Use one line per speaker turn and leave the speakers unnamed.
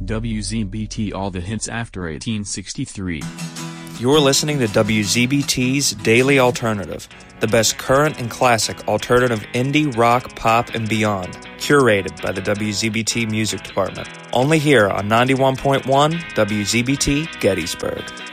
WZBT all the hits after 1863.
You're listening to WZBT's Daily Alternative, the best current and classic alternative indie, rock, pop, and beyond, curated by the WZBT Music Department. Only here on 91.1 WZBT Gettysburg.